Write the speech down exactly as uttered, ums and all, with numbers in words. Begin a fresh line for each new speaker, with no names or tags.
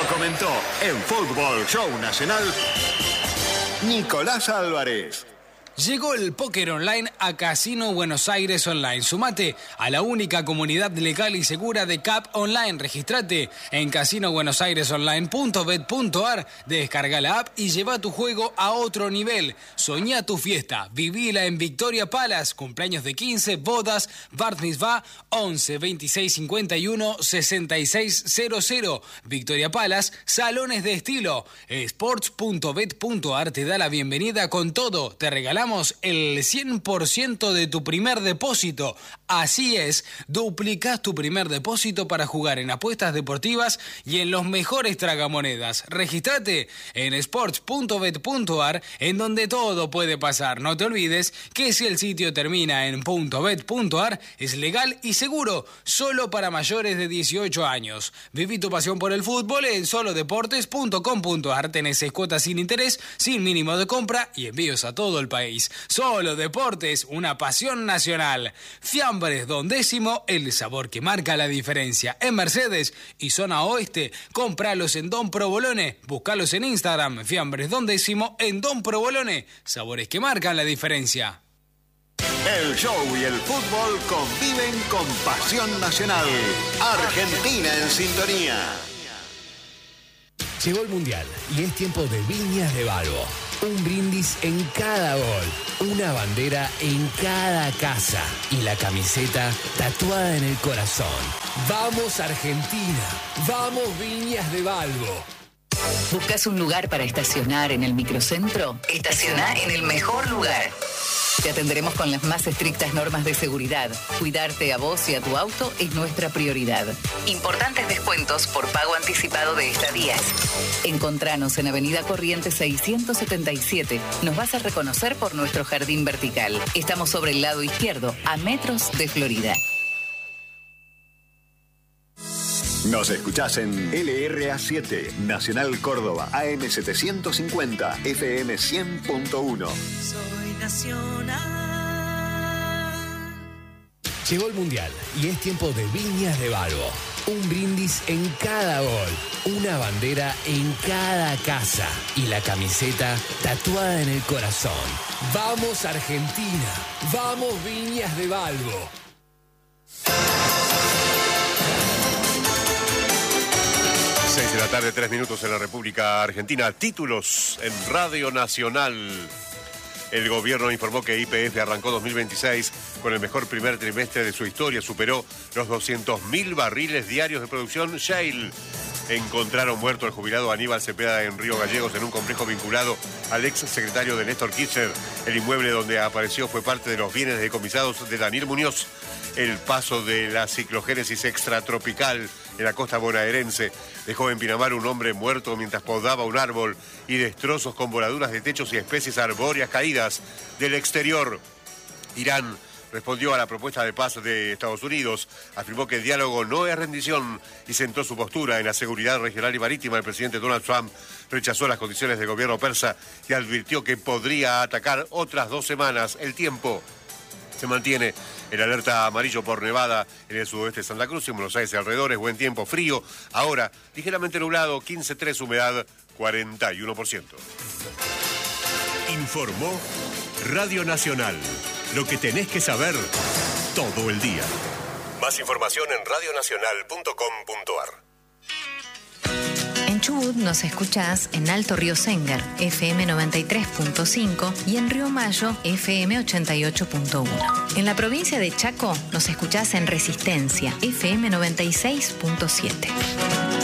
comentó en Fútbol Show Nacional Nicolás Álvarez.
Llegó el póker online a Casino Buenos Aires Online. Sumate a la única comunidad legal y segura de C A P Online. Registrate en casino buenos aires online punto bet punto ar, descarga la app y lleva tu juego a otro nivel. Soñá tu fiesta, vivila en Victoria Palace, cumpleaños de quince, bodas, bar mitzvah, once, veintiséis, cincuenta y uno, sesenta y seis cero cero. Victoria Palace, salones de estilo. sports punto bet punto ar te da la bienvenida con todo. Te regalamos el cien por ciento de tu primer depósito. Así es, duplicás tu primer depósito para jugar en apuestas deportivas y en los mejores tragamonedas. Regístrate en sports punto bet punto ar, en donde todo puede pasar. No te olvides que si el sitio termina en .bet punto ar es legal y seguro, solo para mayores de dieciocho años. Viví tu pasión por el fútbol en solo deportes punto com punto ar. Tenés seis cuotas sin interés, sin mínimo de compra y envíos a todo el país. Solo Deportes, una pasión nacional. Fiambres Don Décimo, el sabor que marca la diferencia. En Mercedes y zona oeste, compralos en Don Provolone. Búscalos en Instagram, Fiambres Don Décimo en Don Provolone. Sabores que marcan la diferencia.
El show y el fútbol conviven con pasión nacional. Argentina en sintonía.
Llegó el Mundial y es tiempo de Viñas de Balbo. Un brindis en cada gol, una bandera en cada casa y la camiseta tatuada en el corazón. ¡Vamos Argentina! ¡Vamos Viñas de Balbo!
¿Buscas un lugar para estacionar en el microcentro? Estacioná en el mejor lugar. Te atenderemos con las más estrictas normas de seguridad. Cuidarte a vos y a tu auto es nuestra prioridad. Importantes descuentos por pago anticipado de estadías. Encontranos en Avenida Corrientes seiscientos setenta y siete. Nos vas a reconocer por nuestro jardín vertical. Estamos sobre el lado izquierdo, a metros de Florida.
Nos escuchás en L R A siete, Nacional Córdoba, A M setecientos cincuenta, F M cien punto uno.
Soy nacional.
Llegó el Mundial y es tiempo de Viñas de Balbo. Un brindis en cada gol, una bandera en cada casa y la camiseta tatuada en el corazón. ¡Vamos Argentina! ¡Vamos Viñas de Balbo!
seis de la tarde, tres minutos en la República Argentina. Títulos en Radio Nacional. El gobierno informó que Y P F arrancó dos mil veintiséis con el mejor primer trimestre de su historia. Superó los doscientos mil barriles diarios de producción Shale. Encontraron muerto al jubilado Aníbal Cepeda en Río Gallegos en un complejo vinculado al ex secretario de Néstor Kirchner. El inmueble donde apareció fue parte de los bienes decomisados de Daniel Muñoz. El paso de la ciclogénesis extratropical en la costa bonaerense dejó en Pinamar un hombre muerto mientras podaba un árbol y destrozos con voladuras de techos y especies arbóreas caídas del exterior. Irán respondió a la propuesta de paz de Estados Unidos, afirmó que el diálogo no es rendición y centró su postura en la seguridad regional y marítima. El presidente Donald Trump rechazó las condiciones del gobierno persa y advirtió que podría atacar otras dos semanas. El tiempo se mantiene el alerta amarillo por nevada en el sudoeste de Santa Cruz y en Buenos Aires y alrededores. Buen tiempo, frío. Ahora, ligeramente nublado, quince punto tres, humedad cuarenta y uno por ciento.
Informó Radio Nacional. Lo que tenés que saber todo el día.
Más información en radio nacional punto com punto ar.
En Chubut nos escuchás en Alto Río Sengar, F M noventa y tres punto cinco y en Río Mayo, F M ochenta y ocho punto uno. En la provincia de Chaco nos escuchás en Resistencia, F M noventa y seis punto siete.